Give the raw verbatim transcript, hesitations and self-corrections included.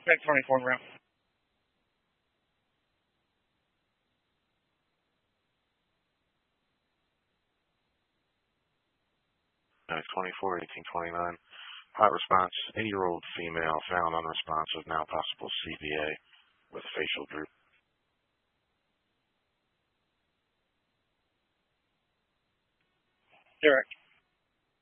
Check twenty-four round. Nine twenty-four, eighteen twenty-nine. Hot response. eighty-year-old female found unresponsive, now possible C V A with facial droop. Derek.